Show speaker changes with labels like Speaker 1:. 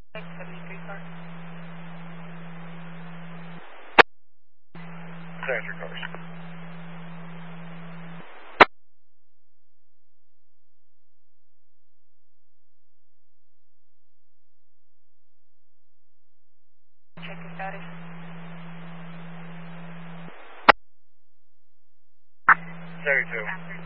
Speaker 1: 73 car.
Speaker 2: There's your cars.
Speaker 1: Check the status.
Speaker 2: 32.